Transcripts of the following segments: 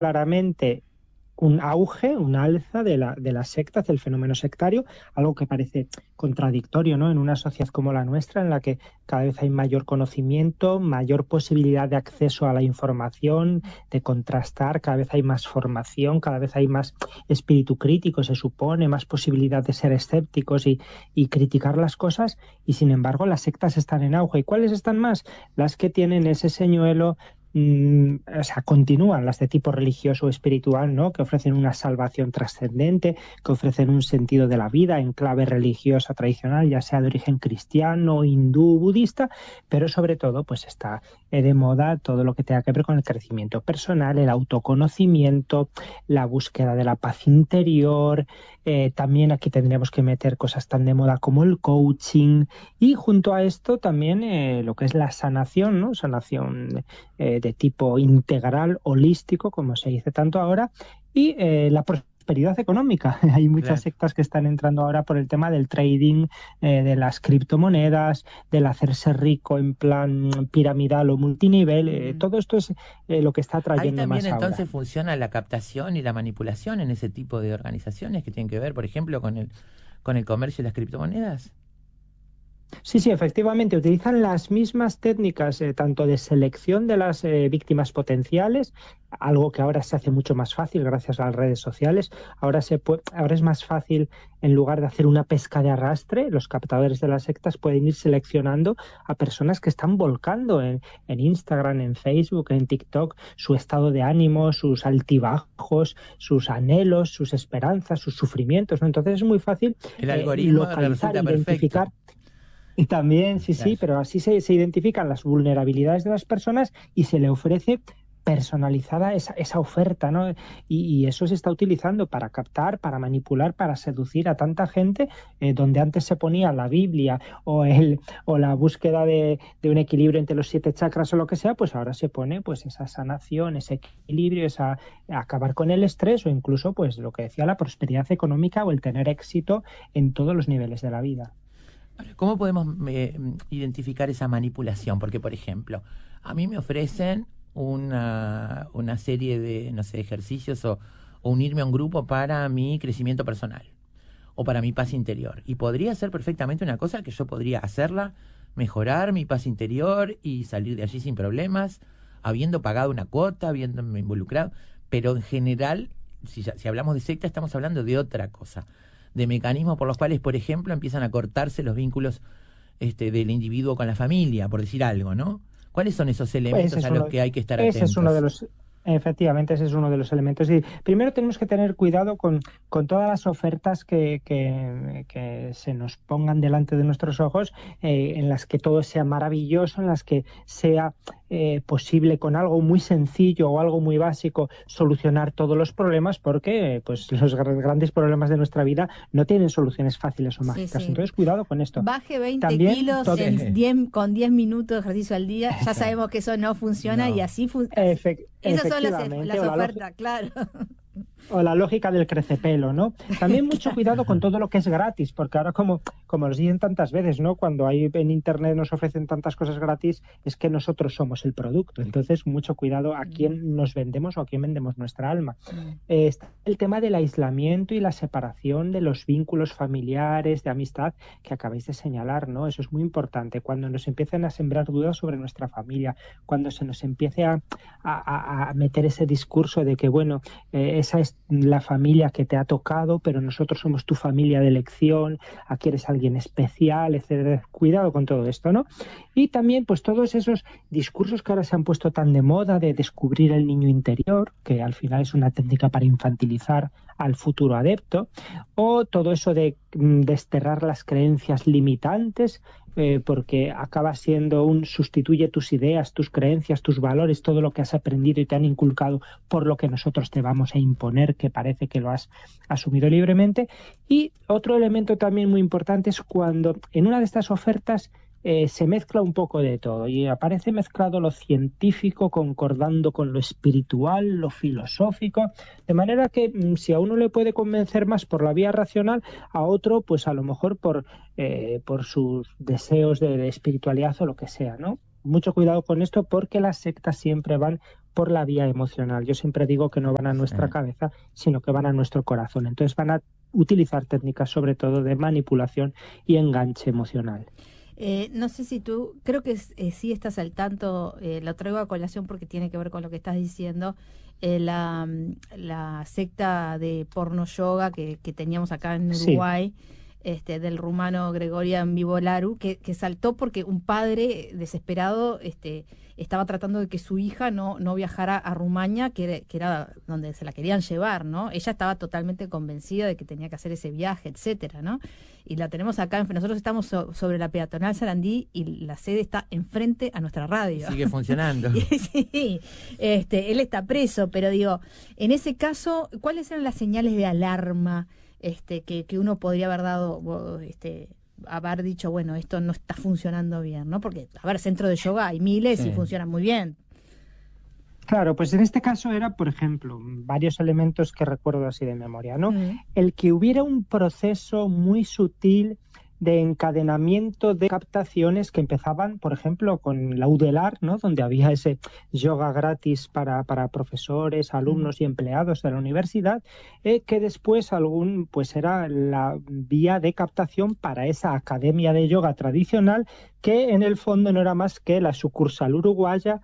claramente un auge, un alza de las sectas, del fenómeno sectario, algo que parece contradictorio, ¿no? En una sociedad como la nuestra, en la que cada vez hay mayor conocimiento, mayor posibilidad de acceso a la información, de contrastar, cada vez hay más formación, cada vez hay más espíritu crítico, se supone, más posibilidad de ser escépticos y criticar las cosas, y sin embargo las sectas están en auge. ¿Y cuáles están más? Las que tienen ese señuelo, o sea, continúan las de tipo religioso o espiritual, ¿no? Que ofrecen una salvación trascendente, que ofrecen un sentido de la vida en clave religiosa tradicional, ya sea de origen cristiano, hindú, budista, pero sobre todo, pues está de moda todo lo que tenga que ver con el crecimiento personal, el autoconocimiento, la búsqueda de la paz interior. También aquí tendríamos que meter cosas tan de moda como el coaching, y junto a esto también lo que es la sanación, ¿no? Sanación de tipo integral, holístico, como se dice tanto ahora, y la prosperidad económica. Hay muchas Claro. sectas que están entrando ahora por el tema del trading, de las criptomonedas, del hacerse rico en plan piramidal o multinivel. Mm. Todo esto es lo que está Ahí trayendo también más ahora. entonces funciona la captación y la manipulación en ese tipo de organizaciones que tienen que ver, por ejemplo, con el comercio y las criptomonedas. Sí, sí, efectivamente, utilizan las mismas técnicas, tanto de selección de las víctimas potenciales, algo que ahora se hace mucho más fácil gracias a las redes sociales. Ahora es más fácil, en lugar de hacer una pesca de arrastre, los captadores de las sectas pueden ir seleccionando a personas que están volcando en Instagram, en Facebook, en TikTok, su estado de ánimo, sus altibajos, sus anhelos, sus esperanzas, sus sufrimientos, ¿no? Entonces es muy fácil El algoritmo localizar, resulta perfecto. identificar. Y también, sí, Claro. sí, pero así se identifican las vulnerabilidades de las personas y se le ofrece personalizada esa oferta, ¿no? Y eso se está utilizando para captar, para manipular, para seducir a tanta gente, donde antes se ponía la Biblia o la búsqueda de un equilibrio entre los 7 chakras o lo que sea, pues ahora se pone pues esa sanación, ese equilibrio, acabar con el estrés o incluso pues lo que decía, la prosperidad económica o el tener éxito en todos los niveles de la vida. ¿Cómo podemos identificar esa manipulación? Porque, por ejemplo, a mí me ofrecen una serie de, no sé, ejercicios o unirme a un grupo para mi crecimiento personal o para mi paz interior. Y podría ser perfectamente una cosa que yo podría hacerla, mejorar mi paz interior y salir de allí sin problemas, habiendo pagado una cuota, habiéndome involucrado. Pero en general, si hablamos de secta, estamos hablando de otra cosa, de mecanismos por los cuales, por ejemplo, empiezan a cortarse los vínculos del individuo con la familia, por decir algo, ¿no? ¿Cuáles son esos Ese elementos a es los uno, que hay que estar ese es uno de atentos? los, efectivamente, ese es uno de los elementos. Y primero tenemos que tener cuidado con todas las ofertas que se nos pongan delante de nuestros ojos, en las que todo sea maravilloso, en las que sea posible con algo muy sencillo o algo muy básico solucionar todos los problemas, porque pues los grandes problemas de nuestra vida no tienen soluciones fáciles o Sí, mágicas. sí. Entonces, cuidado con esto. Baje 20 También kilos todo. con 10 minutos de ejercicio al día. Ya Eso es. sabemos que eso no funciona y No. así, esas son Efectivamente, las ofertas, claro. o la lógica del crecepelo, ¿no? También mucho cuidado con todo lo que es gratis, porque ahora como nos dicen tantas veces, ¿no? Cuando hay en internet nos ofrecen tantas cosas gratis, es que nosotros somos el producto. Entonces, mucho cuidado a Mm, quién nos vendemos o a quién vendemos nuestra alma. mm. Está el tema del aislamiento y la separación de los vínculos familiares, de amistad, que acabáis de señalar, ¿no? Eso es muy importante. Cuando nos empiecen a sembrar dudas sobre nuestra familia, cuando se nos empiece a meter ese discurso de que, bueno, esa es la familia que te ha tocado, pero nosotros somos tu familia de elección, aquí eres alguien especial, etcétera. Cuidado con todo esto, ¿no? Y también, pues todos esos discursos que ahora se han puesto tan de moda de descubrir el niño interior, que al final es una técnica para infantilizar al futuro adepto, o todo eso de desterrar las creencias limitantes, porque acaba siendo un sustituye tus ideas, tus creencias, tus valores, todo lo que has aprendido y te han inculcado por lo que nosotros te vamos a imponer, que parece que lo has asumido libremente. Y otro elemento también muy importante es cuando en una de estas ofertas se mezcla un poco de todo y aparece mezclado lo científico concordando con lo espiritual, lo filosófico, de manera que si a uno le puede convencer más por la vía racional, a otro pues a lo mejor por sus deseos de espiritualidad o lo que sea, ¿no? Mucho cuidado con esto porque las sectas siempre van por la vía emocional. Yo siempre digo que no van a nuestra cabeza, sino que van a nuestro corazón. Entonces van a utilizar técnicas sobre todo de manipulación y enganche emocional. No sé si tú, creo que sí estás al tanto, lo traigo a colación porque tiene que ver con lo que estás diciendo, la secta de porno yoga que teníamos acá en Uruguay, del rumano Gregorian Vivolaru, que saltó porque un padre desesperado estaba tratando de que su hija no viajara a Rumania, que era donde se la querían llevar, ¿no? Ella estaba totalmente convencida de que tenía que hacer ese viaje, etcétera, ¿no? Y la tenemos acá, nosotros estamos sobre la peatonal Sarandí y la sede está enfrente a nuestra radio. Sigue funcionando. Sí, él está preso, pero digo, en ese caso, ¿cuáles eran las señales de alarma que uno podría haber dado, haber dicho, bueno, esto no está funcionando bien, ¿no? Porque, a ver, centro de yoga hay miles y funcionan muy bien. Claro, pues en este caso era, por ejemplo, varios elementos que recuerdo así de memoria, ¿no? El que hubiera un proceso muy sutil de encadenamiento de captaciones que empezaban, por ejemplo, con la UDELAR, ¿no? Donde había ese yoga gratis para profesores, alumnos y empleados de la universidad, que después pues era la vía de captación para esa academia de yoga tradicional, que en el fondo no era más que la sucursal uruguaya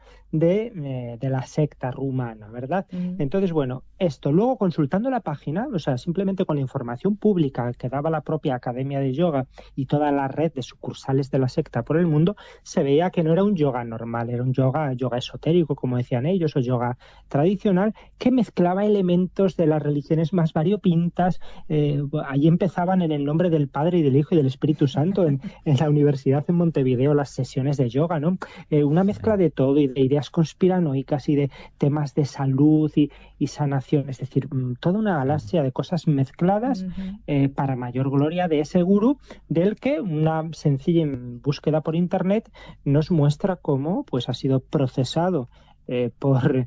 de la secta rumana, ¿verdad? Entonces, bueno, esto luego consultando la página, o sea, simplemente con la información pública que daba la propia academia de yoga y toda la red de sucursales de la secta por el mundo, se veía que no era un yoga normal, era un yoga esotérico, como decían ellos, o yoga tradicional, que mezclaba elementos de las religiones más variopintas. Ahí empezaban en el nombre del Padre y del Hijo y del Espíritu Santo en la universidad en Montevideo las sesiones de yoga, ¿no? Una mezcla de todo y de ideas conspiranoicas y de temas de salud y sanación, es decir, toda una galaxia de cosas mezcladas para mayor gloria de ese gurú, del que una sencilla búsqueda por internet nos muestra cómo pues ha sido procesado por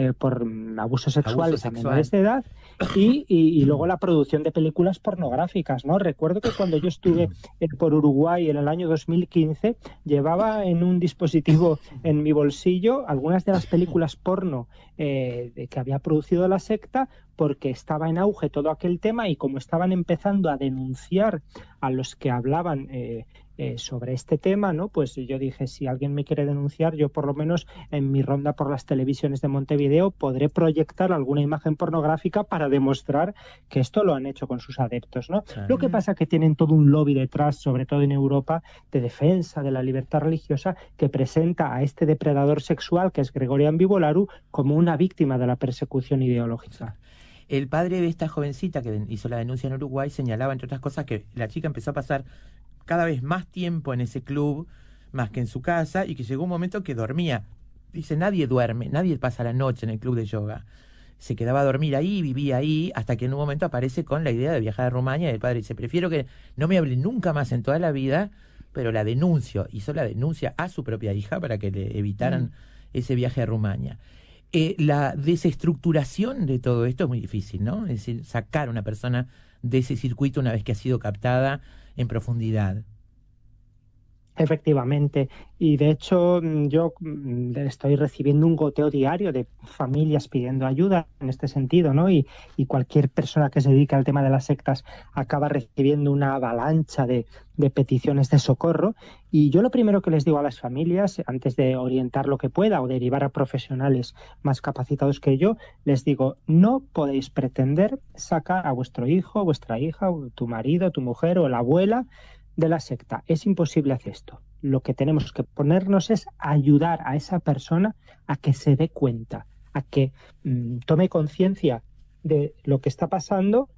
abusos sexuales a menores de edad y luego la producción de películas pornográficas, ¿no? Recuerdo que cuando yo estuve por Uruguay en el año 2015 llevaba en un dispositivo en mi bolsillo algunas de las películas porno que había producido la secta, porque estaba en auge todo aquel tema y como estaban empezando a denunciar a los que hablaban sobre este tema, ¿no? Pues yo dije, si alguien me quiere denunciar, yo por lo menos en mi ronda por las televisiones de Montevideo podré proyectar alguna imagen pornográfica para demostrar que esto lo han hecho con sus adeptos, ¿no? Lo que pasa es que tienen todo un lobby detrás, sobre todo en Europa, de defensa de la libertad religiosa, que presenta a este depredador sexual, que es Gregorian Vivolaru, como una víctima de la persecución ideológica. El padre de esta jovencita que hizo la denuncia en Uruguay señalaba, entre otras cosas, que la chica empezó a pasar cada vez más tiempo en ese club, más que en su casa, y que llegó un momento que dormía. Dice, nadie duerme, nadie pasa la noche en el club de yoga. Se quedaba a dormir ahí, vivía ahí, hasta que en un momento aparece con la idea de viajar a Rumania, y el padre dice, prefiero que no me hable nunca más en toda la vida, pero la denuncio. Hizo la denuncia a su propia hija para que le evitaran ese viaje a Rumania. La desestructuración de todo esto es muy difícil, ¿no? Es decir, sacar a una persona de ese circuito una vez que ha sido captada en profundidad. Efectivamente, y de hecho yo estoy recibiendo un goteo diario de familias pidiendo ayuda en este sentido, ¿no? Y cualquier persona que se dedique al tema de las sectas acaba recibiendo una avalancha de peticiones de socorro. Y yo lo primero que les digo a las familias, antes de orientar lo que pueda o derivar a profesionales más capacitados que yo, les digo, no podéis pretender sacar a vuestro hijo, vuestra hija, o tu marido, tu mujer o la abuela de la secta. Es imposible hacer esto. Lo que tenemos que ponernos es ayudar a esa persona a que se dé cuenta, a que tome conciencia de lo que está pasando.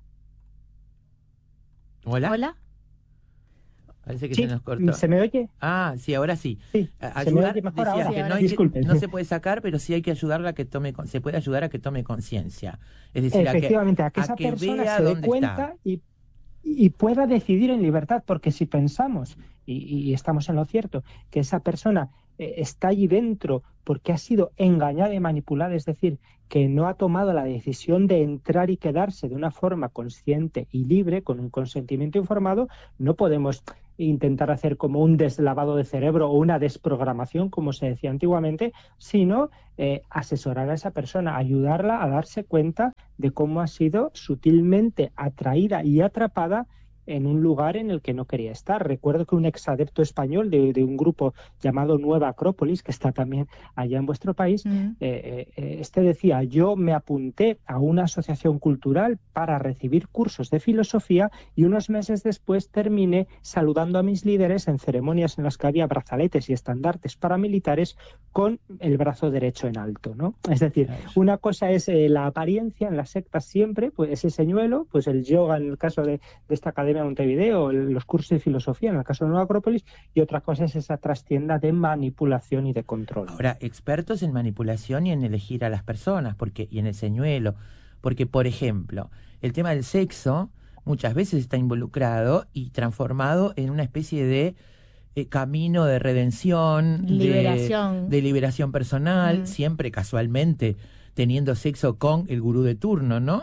¿Hola? ¿Hola? Parece que Sí, se nos cortó. ¿se me oye? Ah, sí, ahora sí. Sí, se me oye mejor ahora. Que no se puede sacar, pero sí hay que ayudarla a que se puede ayudar a que tome conciencia. Es decir, efectivamente, a que esa persona se dé cuenta y pueda decidir en libertad, porque si pensamos, y estamos en lo cierto, que esa persona está allí dentro porque ha sido engañada y manipulada, es decir, que no ha tomado la decisión de entrar y quedarse de una forma consciente y libre, con un consentimiento informado, no podemos intentar hacer como un deslavado de cerebro o una desprogramación, como se decía antiguamente, sino asesorar a esa persona, ayudarla a darse cuenta de cómo ha sido sutilmente atraída y atrapada en un lugar en el que no quería estar. Recuerdo que un exadepto español de un grupo llamado Nueva Acrópolis, que está también allá en vuestro país, este decía: yo me apunté a una asociación cultural para recibir cursos de filosofía y unos meses después terminé saludando a mis líderes en ceremonias en las que había brazaletes y estandartes paramilitares con el brazo derecho en alto, ¿no? Es decir, una cosa es la apariencia en las sectas siempre, pues ese señuelo, pues el yoga en el caso de esta academia de Montevideo, los cursos de filosofía en el caso de Nueva Acrópolis, y otra cosa es esa trastienda de manipulación y de control. Ahora, expertos en manipulación y en elegir a las personas, y en el señuelo, porque, por ejemplo, el tema del sexo muchas veces está involucrado y transformado en una especie de camino de redención, de liberación personal, siempre casualmente teniendo sexo con el gurú de turno, ¿no?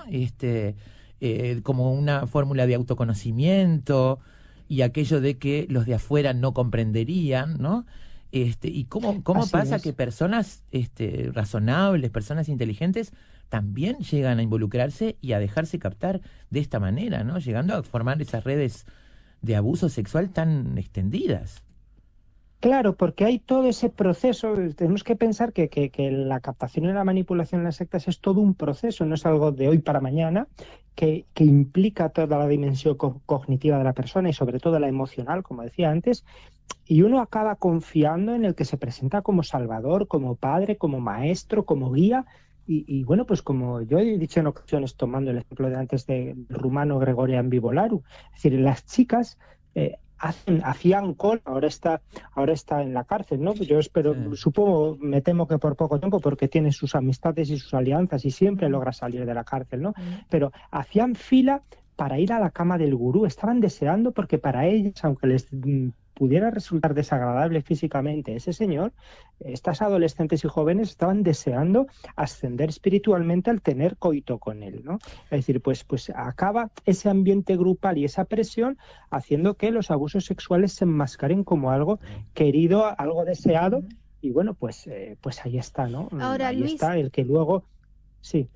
Como una fórmula de autoconocimiento y aquello de que los de afuera no comprenderían, ¿no? Y cómo pasa que personas razonables, personas inteligentes, también llegan a involucrarse y a dejarse captar de esta manera, ¿no? Llegando a formar esas redes de abuso sexual tan extendidas. Claro, porque hay todo ese proceso. Tenemos que pensar que la captación y la manipulación en las sectas es todo un proceso, no es algo de hoy para mañana, que implica toda la dimensión cognitiva de la persona y sobre todo la emocional, como decía antes, y uno acaba confiando en el que se presenta como salvador, como padre, como maestro, como guía. Y bueno, pues como yo he dicho en ocasiones, tomando el ejemplo de antes del rumano Gregorian Vivolaru, es decir, las chicas hacían cola, ahora está en la cárcel, ¿no? Yo espero, supongo, me temo que por poco tiempo, porque tiene sus amistades y sus alianzas y siempre logra salir de la cárcel, ¿no? Pero hacían fila para ir a la cama del gurú, estaban deseando, porque para ellas, aunque les pudiera resultar desagradable físicamente ese señor, estas adolescentes y jóvenes estaban deseando ascender espiritualmente al tener coito con él, ¿no? Es decir, pues acaba ese ambiente grupal y esa presión haciendo que los abusos sexuales se enmascaren como algo querido, algo deseado, y bueno, pues ahí está, ¿no? Ahora, ahí Luis, está el que luego... Sí,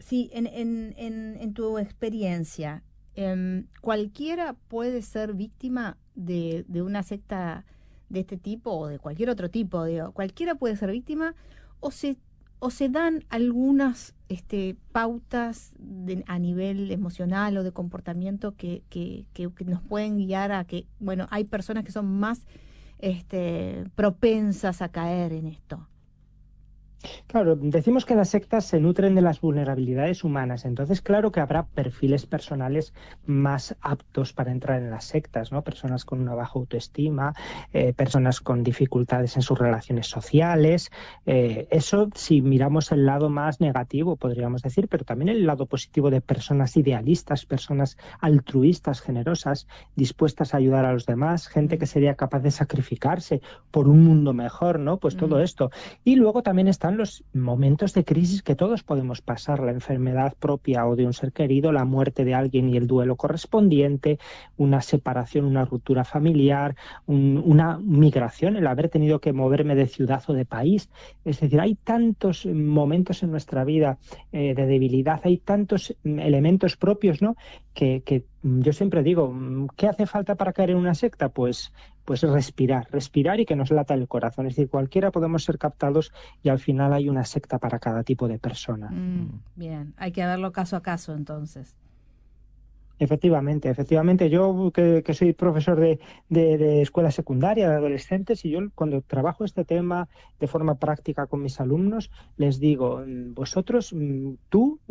en tu experiencia, ¿cualquiera puede ser víctima de una secta de este tipo o de cualquier otro tipo? Digo, ¿cualquiera puede ser víctima o se dan algunas pautas a nivel emocional o de comportamiento que nos pueden guiar a que, bueno, hay personas que son más propensas a caer en esto? Claro, decimos que las sectas se nutren de las vulnerabilidades humanas, entonces claro que habrá perfiles personales más aptos para entrar en las sectas, ¿no? Personas con una baja autoestima, personas con dificultades en sus relaciones sociales, eso si miramos el lado más negativo, podríamos decir, pero también el lado positivo de personas idealistas, personas altruistas, generosas, dispuestas a ayudar a los demás, gente que sería capaz de sacrificarse por un mundo mejor, ¿no? Pues todo esto. Y luego también están los momentos de crisis que todos podemos pasar, la enfermedad propia o de un ser querido, la muerte de alguien y el duelo correspondiente, una separación, una ruptura familiar, una migración, el haber tenido que moverme de ciudad o de país. Es decir, hay tantos momentos en nuestra vida de debilidad, hay tantos elementos propios, ¿no? Que yo siempre digo, ¿qué hace falta para caer en una secta? Pues respirar y que nos lata el corazón. Es decir, cualquiera podemos ser captados y al final hay una secta para cada tipo de persona. Bien, hay que verlo caso a caso entonces. Efectivamente. Yo que soy profesor de escuela secundaria, de adolescentes, y yo cuando trabajo este tema de forma práctica con mis alumnos, les digo, vosotros, tú,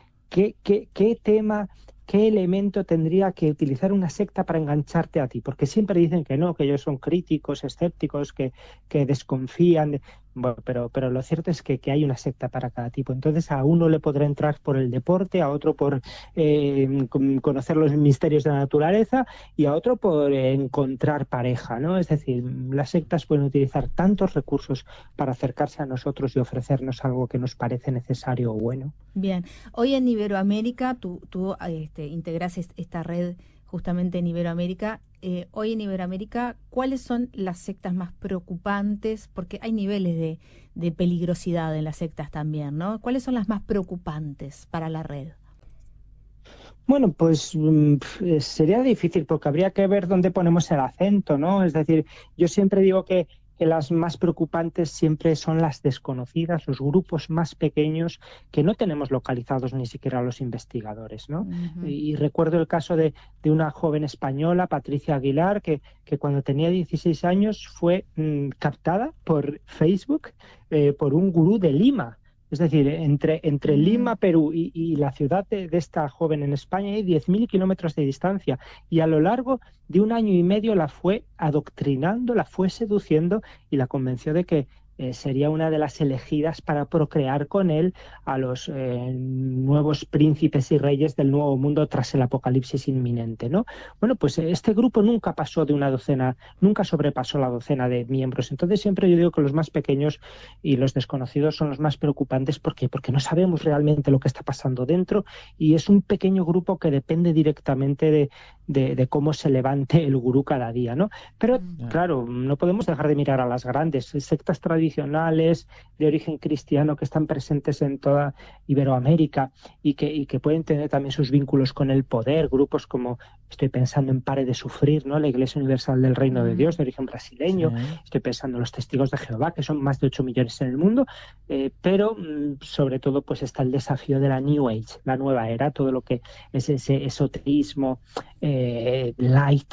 ¿qué tema, qué elemento tendría que utilizar una secta para engancharte a ti? Porque siempre dicen que no, que ellos son críticos, escépticos, que desconfían. Bueno, pero lo cierto es que hay una secta para cada tipo. Entonces a uno le podrá entrar por el deporte, a otro por conocer los misterios de la naturaleza y a otro por encontrar pareja, ¿no? Es decir, las sectas pueden utilizar tantos recursos para acercarse a nosotros y ofrecernos algo que nos parece necesario o bueno. Bien, hoy en Iberoamérica tú integras esta red justamente en Iberoamérica. Hoy en Iberoamérica, ¿cuáles son las sectas más preocupantes? Porque hay niveles de peligrosidad en las sectas también, ¿no? ¿Cuáles son las más preocupantes para la red? Bueno, pues sería difícil porque habría que ver dónde ponemos el acento, ¿no? Es decir, yo siempre digo que las más preocupantes siempre son las desconocidas, los grupos más pequeños que no tenemos localizados ni siquiera los investigadores, ¿no? Uh-huh. Y recuerdo el caso de una joven española, Patricia Aguilar, que cuando tenía 16 años fue captada por Facebook por un gurú de Lima. Es decir, entre Lima, Perú y la ciudad de esta joven en España hay 10.000 kilómetros de distancia, y a lo largo de 1 año y medio la fue adoctrinando, la fue seduciendo y la convenció de que sería una de las elegidas para procrear con él a los nuevos príncipes y reyes del nuevo mundo tras el apocalipsis inminente, ¿no? Bueno, pues este grupo nunca pasó de una docena, nunca sobrepasó la docena de miembros. Entonces siempre yo digo que los más pequeños y los desconocidos son los más preocupantes porque no sabemos realmente lo que está pasando dentro, y es un pequeño grupo que depende directamente de cómo se levante el gurú cada día, ¿no? Pero claro, no podemos dejar de mirar a las grandes sectas tradicionales de origen cristiano que están presentes en toda Iberoamérica y que pueden tener también sus vínculos con el poder, grupos como, estoy pensando en Pare de Sufrir, ¿no? La Iglesia Universal del Reino de Dios, de origen brasileño. Sí. Estoy pensando en los Testigos de Jehová, que son más de 8 millones en el mundo, pero sobre todo pues está el desafío de la New Age, la nueva era, todo lo que es ese esoterismo light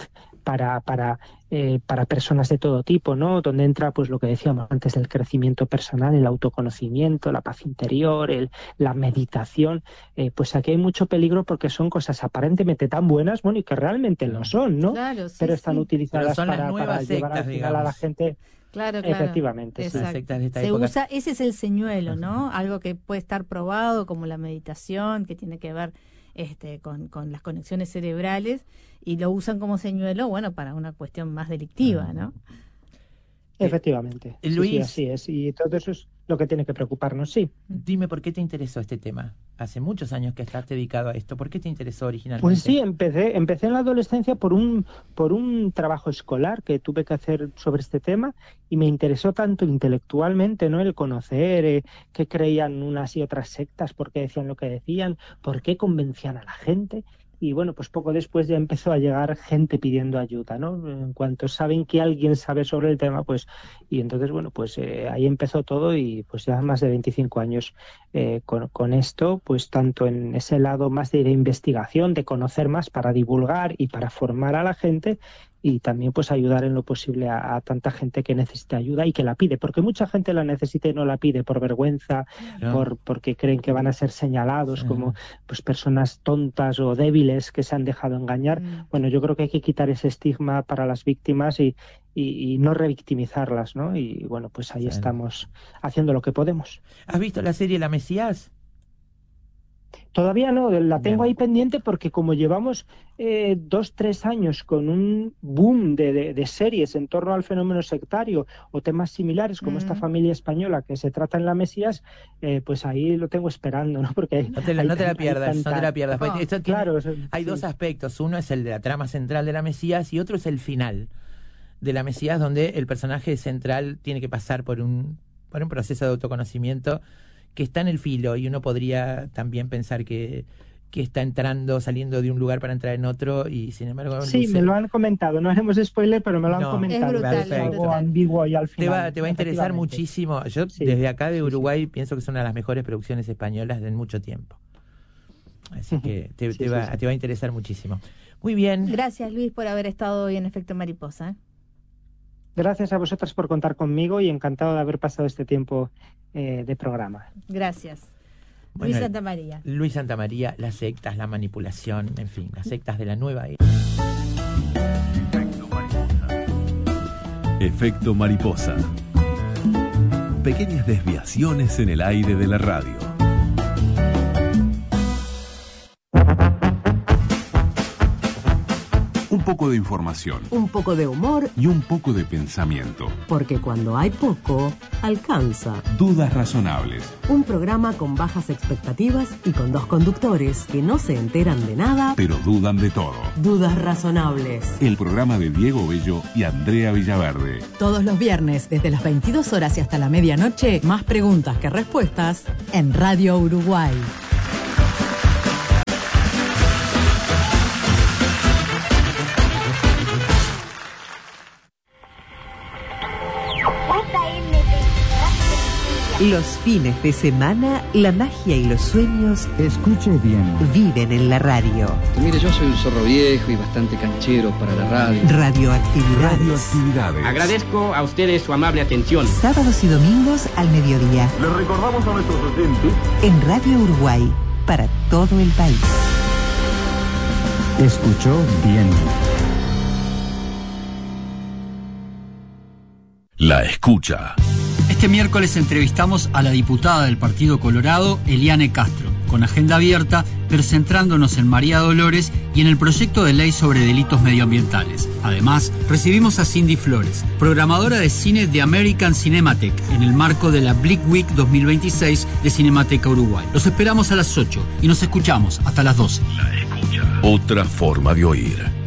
para personas de todo tipo, ¿no? Donde entra pues lo que decíamos antes del crecimiento personal, el autoconocimiento, la paz interior, la meditación. Pues aquí hay mucho peligro porque son cosas aparentemente tan buenas, bueno, y que realmente lo son, ¿no? Claro, sí, pero están utilizadas para sectas, llevar al final a la gente. Claro. Efectivamente, exacto. Sí. Se usa, ese es el señuelo, ¿no? Algo que puede estar probado, como la meditación, que tiene que ver con las conexiones cerebrales, y lo usan como señuelo, bueno, para una cuestión más delictiva, ¿no? Efectivamente. Luis, sí, así es. Y todo eso es lo que tiene que preocuparnos, sí. Dime, ¿por qué te interesó este tema? Hace muchos años que estás dedicado a esto. ¿Por qué te interesó originalmente? Pues sí, empecé en la adolescencia por un trabajo escolar que tuve que hacer sobre este tema, y me interesó tanto intelectualmente, ¿no? El conocer qué creían unas y otras sectas, por qué decían lo que decían, por qué convencían a la gente. Y bueno, pues poco después ya empezó a llegar gente pidiendo ayuda, ¿no? En cuanto saben que alguien sabe sobre el tema, pues, y entonces, bueno, pues ahí empezó todo, y pues ya más de 25 años con esto, pues tanto en ese lado más de investigación, de conocer más para divulgar y para formar a la gente, y también pues ayudar en lo posible a tanta gente que necesita ayuda y que la pide, porque mucha gente la necesita y no la pide por vergüenza, porque creen que van a ser señalados como pues personas tontas o débiles que se han dejado engañar. Bueno, yo creo que hay que quitar ese estigma para las víctimas y no revictimizarlas, ¿no? Y bueno, pues ahí estamos haciendo lo que podemos. ¿Has visto la serie La Mesías? Todavía no, la tengo ahí pendiente porque como llevamos 2-3 años con un boom de series en torno al fenómeno sectario o temas similares como esta familia española que se trata en La Mesías, pues ahí lo tengo esperando, ¿no? Porque no te la pierdas. Claro, hay dos aspectos. Uno es el de la trama central de La Mesías y otro es el final de La Mesías, donde el personaje central tiene que pasar por un proceso de autoconocimiento que está en el filo, y uno podría también pensar que está saliendo de un lugar para entrar en otro, y sin embargo... Sí, me lo han comentado, no haremos spoiler, pero me lo han comentado. Es brutal, es algo ambiguo y al final. Te va a interesar muchísimo. Yo desde acá de Uruguay pienso que es una de las mejores producciones españolas de mucho tiempo. Así que te va a interesar muchísimo. Muy bien. Gracias, Luis, por haber estado hoy en Efecto Mariposa. Gracias a vosotras por contar conmigo, y encantado de haber pasado este tiempo de programa. Gracias. Bueno, Luis Santamaría. Luis Santamaría, las sectas, la manipulación, en fin, las sectas de la nueva era. Efecto Mariposa. Pequeñas desviaciones en el aire de la radio. Un poco de información. Un poco de humor. Y un poco de pensamiento. Porque cuando hay poco, alcanza. Dudas razonables. Un programa con bajas expectativas y con dos conductores que no se enteran de nada, pero dudan de todo. Dudas razonables. El programa de Diego Bello y Andrea Villaverde. Todos los viernes, desde las 22 horas y hasta la medianoche, más preguntas que respuestas en Radio Uruguay. Los fines de semana, la magia y los sueños, escuche bien, viven en la radio. Mire, yo soy un zorro viejo y bastante canchero para la radio. Radioactividades. Agradezco a ustedes su amable atención. Sábados y domingos al mediodía. Les recordamos a nuestros oyentes en Radio Uruguay, para todo el país. Escuchó bien. La escucha. Este miércoles entrevistamos a la diputada del Partido Colorado, Eliane Castro, con agenda abierta, pero centrándonos en María Dolores y en el proyecto de ley sobre delitos medioambientales. Además, recibimos a Cindy Flores, programadora de cine de American Cinematheque, en el marco de la Blick Week 2026 de Cinemateca Uruguay. Los esperamos a las 8 y nos escuchamos hasta las 12. La escucha. Otra forma de oír.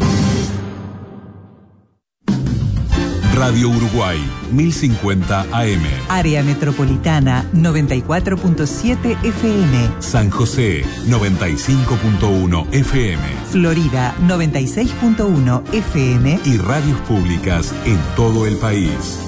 Radio Uruguay, 1050 AM. Área Metropolitana, 94.7 FM. San José, 95.1 FM. Florida, 96.1 FM. Y radios públicas en todo el país.